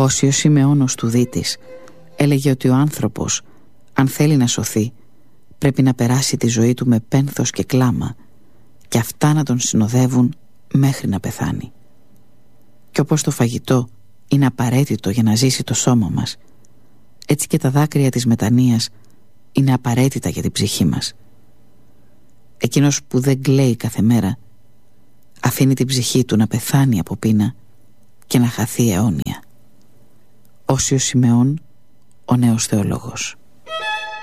Όσιος Σιμεών ο Στουδίτης έλεγε ότι ο άνθρωπος, αν θέλει να σωθεί, πρέπει να περάσει τη ζωή του με πένθος και κλάμα και αυτά να τον συνοδεύουν μέχρι να πεθάνει. Και όπως το φαγητό είναι απαραίτητο για να ζήσει το σώμα μας, έτσι και τα δάκρυα της μετανοίας είναι απαραίτητα για την ψυχή μας. Εκείνος που δεν κλαίει κάθε μέρα αφήνει την ψυχή του να πεθάνει από πείνα και να χαθεί αιώνια. Όσιος Σιμεών, ο νέος θεολόγος.